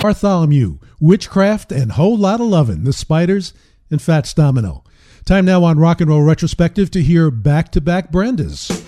Bartholomew, Witchcraft, and Whole Lotta Lovin', The Spiders, and Fats Domino. Time now on Rock and Roll Retrospective to hear back-to-back Brendas.